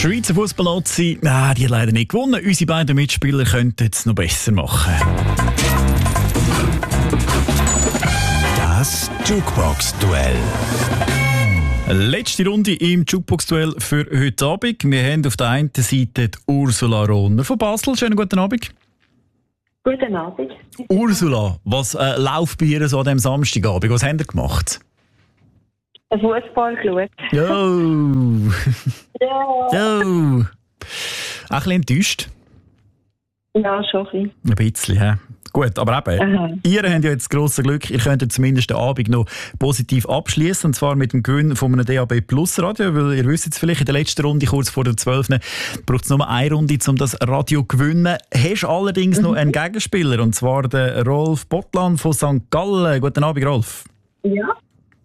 Schweizer Fußball-Nazi, die hat leider nicht gewonnen. Unsere beiden Mitspieler könnten es noch besser machen. Das Jukebox-Duell. Letzte Runde im Jukebox-Duell für heute Abend. Wir haben auf der einen Seite die Ursula Rohner von Basel. Schönen guten Abend. Guten Abend. Ursula, was läuft bei ihr so an diesem Samstagabend? Was habt ihr gemacht? Fußball geschaut. Jo! Ja. Jo! Auch ein bisschen enttäuscht? Ja, schon ein bisschen. Ein bisschen, hä? Gut, aber eben, ihr habt ja jetzt das grosse Glück, ihr könnt zumindest den Abend noch positiv abschließen, und zwar mit dem Gewinn von einem DAB Plus Radio, weil ihr wisst jetzt vielleicht, in der letzten Runde, kurz vor der 12. braucht es nur eine Runde, um das Radio zu gewinnen. Hast allerdings noch einen Gegenspieler, und zwar den Rolf Bottland von St. Gallen. Guten Abend, Rolf. Ja.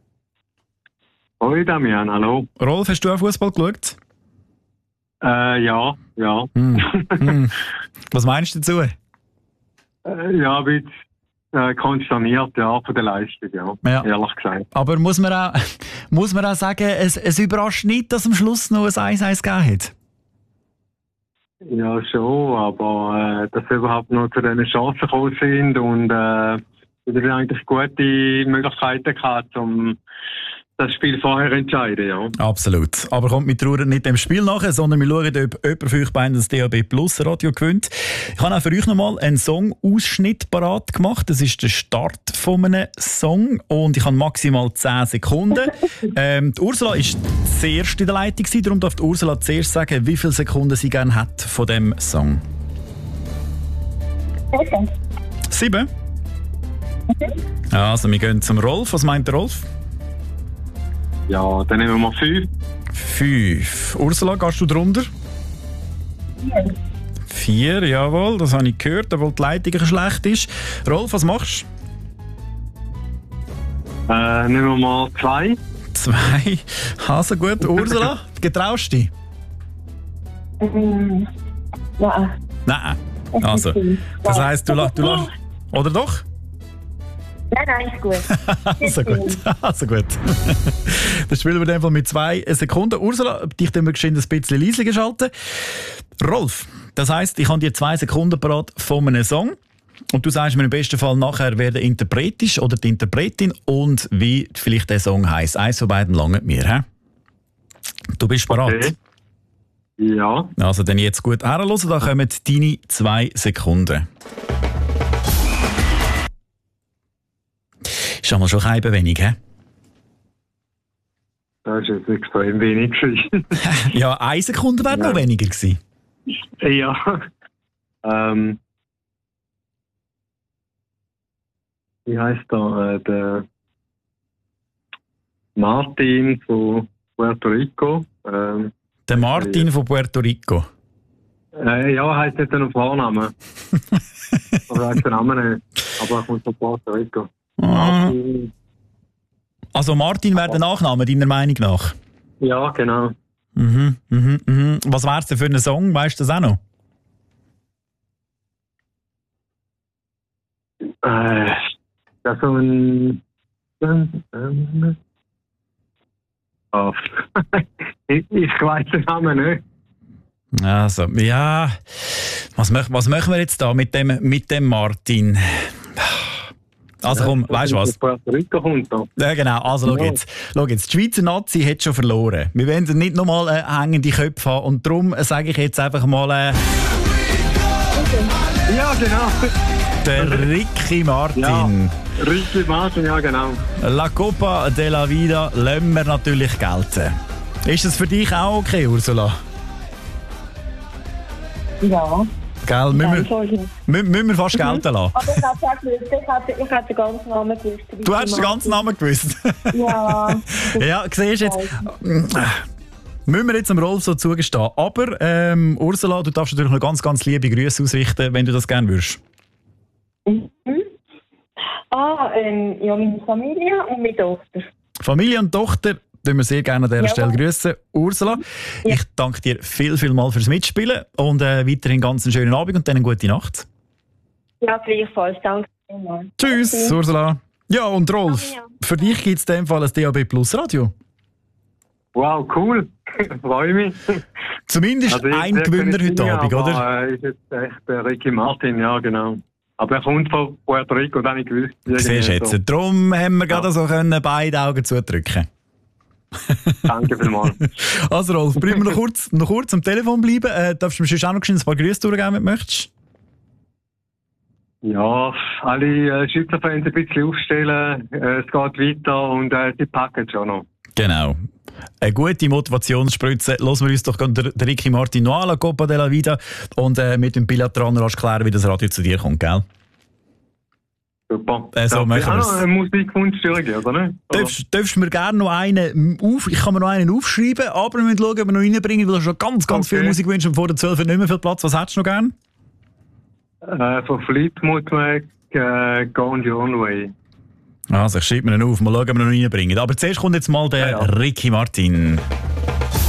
Hoi Damian, hallo. Rolf, hast du auch Fußball geschaut? Ja. Was meinst du dazu? Ja, ein bisschen konsterniert, ja, von der Leistung, ja. Ehrlich gesagt. Aber muss man auch sagen, es überrascht nicht, dass am Schluss noch ein 1-1 gegeben hat? Ja, schon, aber dass wir überhaupt noch zu diesen Chancen gekommen sind und wir eigentlich gute Möglichkeiten gehabt, um das Spiel vorher entscheiden, ja. Absolut. Aber kommt mit Trauer nicht dem Spiel nachher, sondern wir schauen, ob jemand für euch beiden das DAB Plus Radio gewinnt. Ich habe auch für euch nochmal einen Song-Ausschnitt parat gemacht. Das ist der Start von einem Song und ich habe maximal 10 Sekunden. Die Ursula war zuerst in der Leitung, darum darf die Ursula zuerst sagen, wie viele Sekunden sie gerne hat von diesem Song. 7? Ja, also wir gehen zum Rolf. Was meint der Rolf? Ja, dann nehmen wir mal 5. 5. Ursula, gehst du drunter? 4, jawohl, das habe ich gehört, obwohl die Leitung schlecht ist. Rolf, was machst du? Nehmen wir mal 2. 2. Also gut, Ursula, getraust du dich? Nein. Nein. Also, das heisst, du lässt... Oder doch? Nein, ist gut. Also gut. Das spielen wir in dem Fall mit 2 Sekunden. Ursula, dich können wir geschwind ein bisschen leiser geschalten. Rolf, das heisst, ich habe dir 2 Sekunden parat von einem Song. Und du sagst mir im besten Fall nachher, wer der Interpret ist oder die Interpretin und wie vielleicht der Song heisst. Eins von beiden langt mir. He? Du bist parat? Okay. Ja. Also dann jetzt gut herhören, da kommen deine 2 Sekunden. Ist aber schon ein wenig, hä? Das ist jetzt extrem wenig. Ja, 1 Sekunde wäre noch weniger gewesen. Ja. Wie heisst der Martin von Puerto Rico. Der Martin von Puerto Rico? Ja, heisst nicht einen Vornamen. Aber heisst den Namen nicht. Aber er kommt von Puerto Rico. Also Martin wäre der Nachname, deiner Meinung nach? Ja, genau. Was wäre es denn für einen Song? Weißt du das auch noch? Das ist so ein... Oh. Ich weiss den Namen nicht. Also, ja... Was machen wir jetzt da mit dem Martin? Also komm, weißt du was? Ja genau, also schau jetzt, die Schweizer Nazi hat schon verloren. Wir wollen nicht nochmal hängende Köpfe haben und darum sage ich jetzt einfach mal... Ja, genau. Der Ricky Martin. Ja, Ricky Martin, ja genau. La Copa de la Vida lassen wir natürlich gelten. Ist das für dich auch okay, Ursula? Ja. Gell, müssen wir fast gelten lassen. Aber ich hätte den ganzen Namen gewusst. Du hättest den ganzen Namen gewusst? Ja. Ja, siehst du jetzt... Müssen wir jetzt dem Rolf so zugestehen. Aber Ursula, du darfst natürlich noch ganz, ganz liebe Grüße ausrichten, wenn du das gerne würdest. Ja, meine Familie und meine Tochter. Familie und Tochter tun wir sehr gerne an dieser Stelle grüßen. Ursula, ich danke dir viel mal fürs Mitspielen und weiterhin ganz einen schönen Abend und dann eine gute Nacht. Ja, gleichfalls. Danke vielmals. Tschüss, Ursula. Ja, und Rolf, für dich gibt es in dem Fall ein DAB Plus Radio. Wow, cool. Freue mich. Zumindest Also ein Gewinner heute Abend, oder? Ist jetzt echt der Ricky Martin, ja genau. Aber er kommt von Puerto Rico, das habe ich gewusst. Siehst du jetzt. Darum haben wir gerade so können beide Augen zudrücken. Danke vielmals. Also Rolf, bleiben wir noch kurz am Telefon bleiben. Darfst du mir schon auch noch ein paar Grüße durchgeben, wenn du möchtest? Ja, alle Schützenfans ein bisschen aufstellen. Es geht weiter und sie packen es schon noch. Genau. Eine gute Motivationsspritze. Lassen wir uns doch den Ricky Martin noch an, la Copa della Vida. Und mit dem bilateralen rasch klären, wie das Radio zu dir kommt, gell? Super. So machen wir es. Auch noch einen Musikwunsch durchgehen, oder nicht? Darfst du mir gerne noch einen ich kann mir noch einen aufschreiben, aber wir müssen schauen, ob wir noch reinbringen, weil du schon ganz viel Musik wünschst und vor der 12 nicht mehr viel Platz. Was hättest du noch gerne? Von Fleetwood Mac, Go on Your Own Way. Also, ich schreibe mir ihn auf, mal schauen, ob wir noch reinbringen. Aber zuerst kommt jetzt mal der Ricky Martin.